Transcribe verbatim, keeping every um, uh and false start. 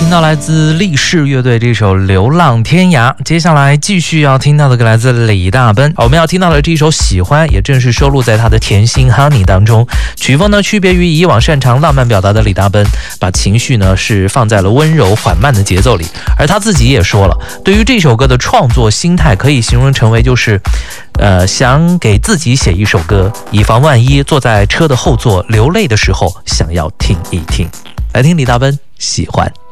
听到来自力士乐队这首《流浪天涯》，接下来继续要听到的歌来自李大奔。我们要听到的这首《喜欢》也正是收录在他的《甜心 Honey》当中。曲风呢区别于以往擅长浪漫表达的李大奔，把情绪呢是放在了温柔缓慢的节奏里。而他自己也说了，对于这首歌的创作心态可以形容成为就是呃，想给自己写一首歌，以防万一坐在车的后座流泪的时候想要听一听。来听李大奔《喜欢》。